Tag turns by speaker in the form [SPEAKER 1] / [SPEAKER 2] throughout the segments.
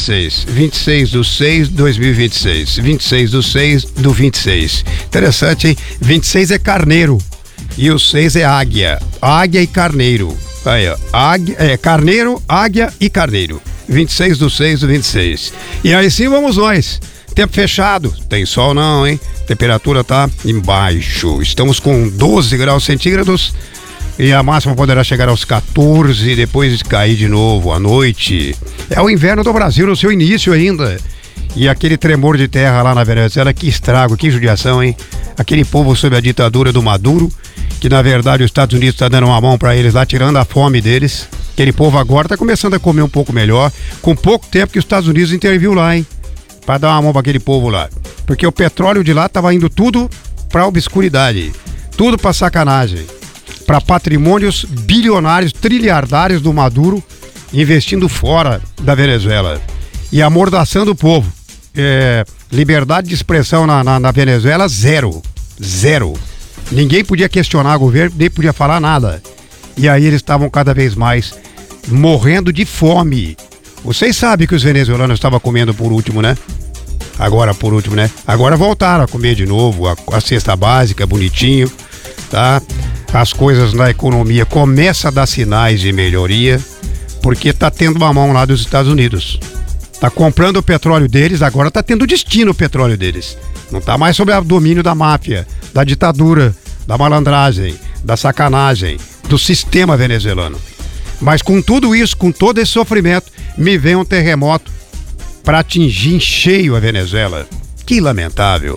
[SPEAKER 1] 26. 26/6/2026. 26/6/26. Interessante, hein? 26 é carneiro e o 6 é águia. Águia e carneiro. Aí, ó. Carneiro, águia e carneiro. 26/6/26. E aí sim vamos nós. Tempo fechado. Tem sol não, hein? Temperatura tá embaixo. Estamos com 12 graus centígrados. E a máxima poderá chegar aos 14 e depois cair de novo à noite. É o inverno do Brasil no seu início ainda. E aquele tremor de terra lá na Venezuela, que estrago, que judiação, hein? Aquele povo sob a ditadura do Maduro, que na verdade os Estados Unidos está dando uma mão para eles lá, tirando a fome deles. Aquele povo agora está começando a comer um pouco melhor, com pouco tempo que os Estados Unidos interviu lá, hein? Para dar uma mão para aquele povo lá. Porque o petróleo de lá estava indo tudo para obscuridade, tudo para sacanagem. Para patrimônios bilionários, trilhardários do Maduro, investindo fora da Venezuela e amordaçando o povo. Liberdade de expressão na Venezuela, zero. Ninguém podia questionar o governo, nem podia falar nada. E aí eles estavam cada vez mais morrendo de fome. Vocês sabem que os venezuelanos estavam comendo por último, né? Agora voltaram a comer de novo, a cesta básica, bonitinho, tá? As coisas na economia começam a dar sinais de melhoria, porque tá tendo uma mão lá dos Estados Unidos. Tá comprando o petróleo deles, agora tá tendo destino o petróleo deles. Não tá mais sob o domínio da máfia, da ditadura, da malandragem, da sacanagem, do sistema venezuelano. Mas com tudo isso, com todo esse sofrimento, me vem um terremoto para atingir em cheio a Venezuela. Que lamentável.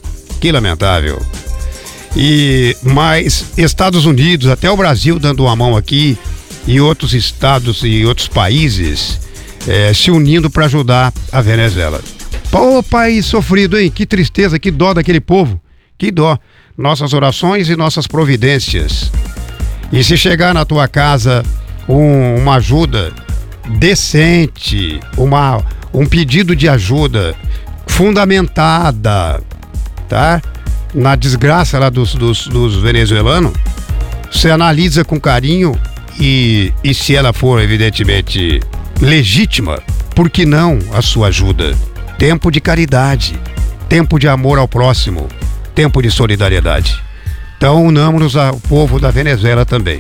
[SPEAKER 1] Mas Estados Unidos, até o Brasil dando uma mão aqui, e outros estados e outros países se unindo para ajudar a Venezuela. Pô, país sofrido, hein? Que tristeza, que dó daquele povo. Que dó. Nossas orações e nossas providências. E se chegar na tua casa uma ajuda decente, um pedido de ajuda fundamentada, tá? Na desgraça lá dos venezuelanos, você analisa com carinho e se ela for evidentemente legítima, por que não a sua ajuda? Tempo de caridade, tempo de amor ao próximo, tempo de solidariedade. Então unamos-nos ao povo da Venezuela também.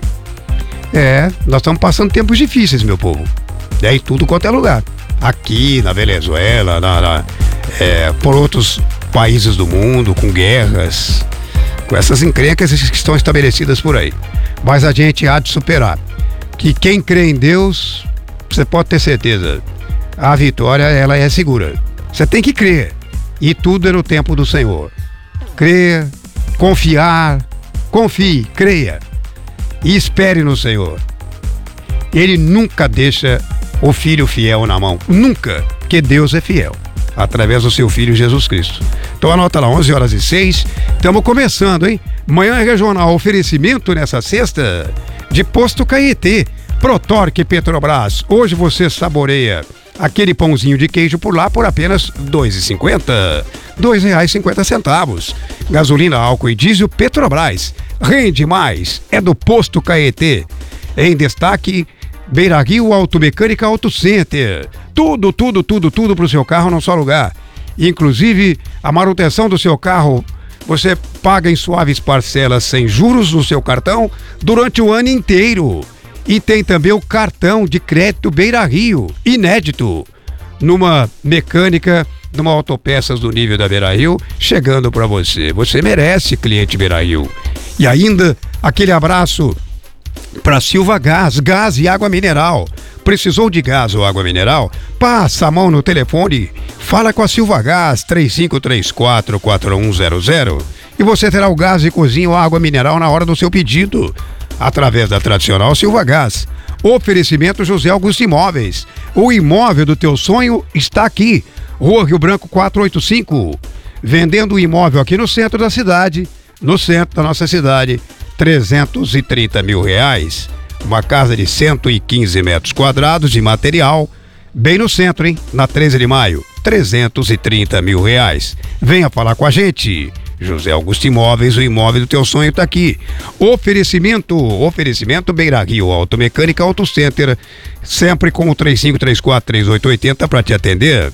[SPEAKER 1] Nós estamos passando tempos difíceis, meu povo. Em tudo quanto é lugar. Aqui na Venezuela, por outros países do mundo, com guerras, com essas encrencas que estão estabelecidas por aí. Mas a gente há de superar. Que quem crê em Deus, você pode ter certeza, a vitória ela é segura. Você tem que crer. E tudo é no tempo do Senhor. Crer, confiar, confie, creia. E espere no Senhor. Ele nunca deixa o filho fiel na mão. Nunca, porque Deus é fiel. Através do seu Filho Jesus Cristo. Então anota lá, 11h06, estamos começando, hein? Manhã Regional, oferecimento nessa sexta de Posto Caetê, Protorque Petrobras. Hoje você saboreia aquele pãozinho de queijo por lá por apenas R$ 2,50. R$ 2,50. Gasolina, álcool e diesel Petrobras. Rende mais, é do Posto Caetê. Em destaque, Beira Rio Automecânica Auto Center. Tudo pro seu carro num só lugar. Inclusive, a manutenção do seu carro, você paga em suaves parcelas sem juros no seu cartão durante o ano inteiro. E tem também o cartão de crédito Beira Rio, inédito, numa mecânica, numa autopeças do nível da Beira Rio, chegando para você. Você merece, cliente Beira Rio. E ainda, aquele abraço para Silva Gás e água mineral. Precisou de gás ou água mineral? Passa a mão no telefone, fala com a Silva Gás, 3534-4100, e você terá o gás de cozinha ou água mineral na hora do seu pedido, através da tradicional Silva Gás. Oferecimento José Augusto Imóveis. O imóvel do teu sonho está aqui, Rua Rio Branco 485. Vendendo o imóvel aqui no centro da cidade, no centro da nossa cidade, R$330 mil. Uma casa de 115 metros quadrados de material, bem no centro, hein? Na 13 de maio, R$330 mil. Venha falar com a gente. José Augusto Imóveis, o imóvel do teu sonho está aqui. Oferecimento Beira Rio Automecânica Auto Center, sempre com o 3534-3880 para te atender.